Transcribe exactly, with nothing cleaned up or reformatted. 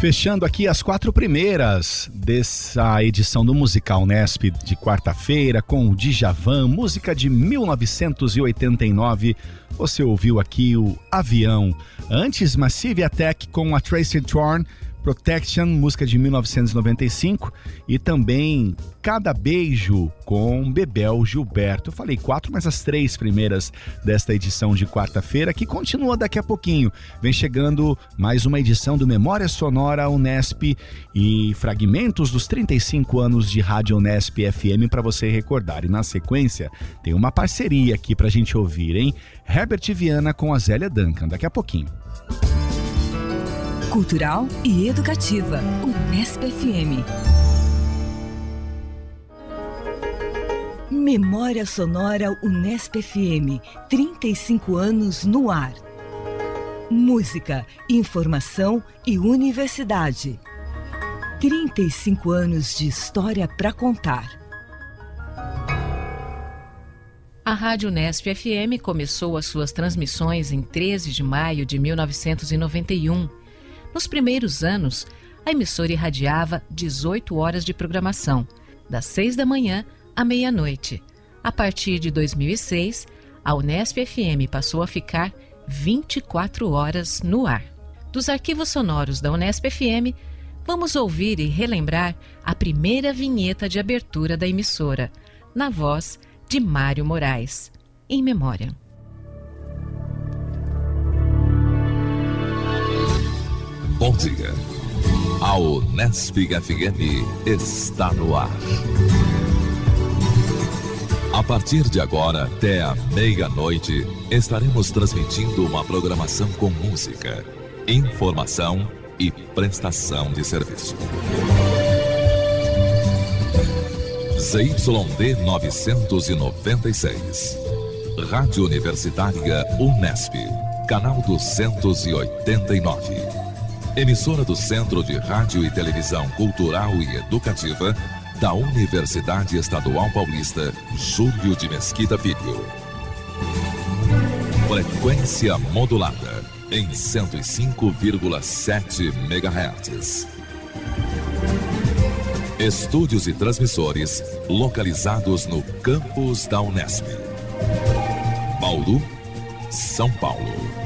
Fechando aqui as quatro primeiras dessa edição do Musical Unesp de quarta-feira com o Djavan, música de mil novecentos e oitenta e nove. Você ouviu aqui o Avião. Antes, Massive Attack com a Tracy Thorn, Protection, música de mil novecentos e noventa e cinco, e também Cada Beijo com Bebel Gilberto. Eu falei quatro, mas as três primeiras desta edição de quarta-feira, que continua daqui a pouquinho. Vem chegando mais uma edição do Memória Sonora Unesp e fragmentos dos trinta e cinco anos de Rádio Unesp F M para você recordar. E na sequência tem uma parceria aqui pra gente ouvir, hein? Herbert Viana com a Zélia Duncan, daqui a pouquinho. Cultural e educativa, Unesp F M. Memória Sonora Unesp F M, trinta e cinco anos no ar. Música, informação e universidade. trinta e cinco anos de história para contar. A Rádio Unesp F M começou as suas transmissões em treze de maio de mil novecentos e noventa e um. Nos primeiros anos, a emissora irradiava dezoito horas de programação, das seis da manhã à meia-noite. A partir de dois mil e seis, a Unesp F M passou a ficar vinte e quatro horas no ar. Dos arquivos sonoros da Unesp F M, vamos ouvir e relembrar a primeira vinheta de abertura da emissora, na voz de Mário Moraes, em memória. Bom dia. A Unesp F M está no ar. A partir de agora até a meia-noite, estaremos transmitindo uma programação com música, informação e prestação de serviço. Z Y D novecentos e noventa e seis. Rádio Universitária Unesp, canal duzentos e oitenta e nove. Emissora do Centro de Rádio e Televisão Cultural e Educativa da Universidade Estadual Paulista Júlio de Mesquita Filho. Frequência modulada em cento e cinco vírgula sete megahertz. Estúdios e transmissores localizados no campus da Unesp. Bauru, São Paulo.